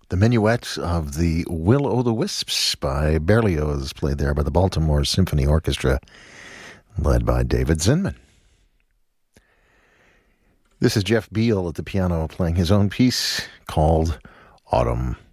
The Minuet of the Will-O'-the-Wisps by Berlioz, played there by the Baltimore Symphony Orchestra, led by David Zinman. This is Jeff Beal at the piano playing his own piece called Autumn.